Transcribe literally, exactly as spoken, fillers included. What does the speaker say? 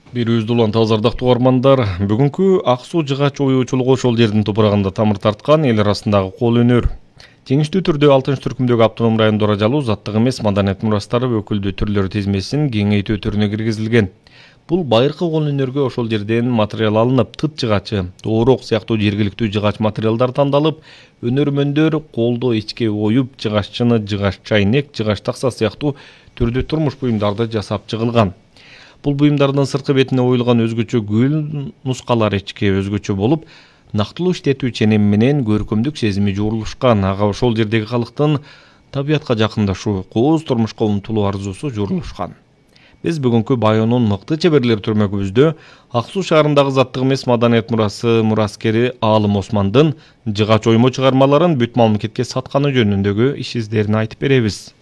Бирүүбүздү улан тазардактуу угармандар, бүгүнкү ак суу жыгач оюучулугу ошол жердин топурагында тамыр тарткан эл арасындагы кол өнөр. Теңиштүү түрдө алтынчы түркүмдөгү автоном райондо ыраажалуу заттык эмес маданият мурастары өкүлдүү түрлөрү тизмесинин кеңейтүү түрүнө киргизилген. Бул байыркы кол өнөргө ошол жерден материал алынып, тыт жыгачы, тоорок сыяктуу жергиликтүү жыгач материалдар тандалып, өнөрмөндөр колдо ичке оюп, жыгаччыны жыгач чайнек, жыгач такса сыяктуу түрдүү турмуш буюмдарды жасап чыгылган. Бул буюмдардын сырткы бетине оюлган өзгөчө гүл нускалар ичке өзгөчө болуп, нактылуу иштетүү ченеми менен көркөмдүк сезими жуурулушкан. Ага ошол жердеги калктын табиятка жакындашуу, кооз турмушка умтулуу арзусу жуурулушкан. Биз бүгүнкү Байонун мыкты чеберлери түрмөгүбүздө Ак суу шаарындагы заттык эмес маданият мурасы мураскери Аалым Османдын жыгач оймо чыгармаларын бүт мамлекетке сатканы жөнүндөгү иш издерин айтып беребиз.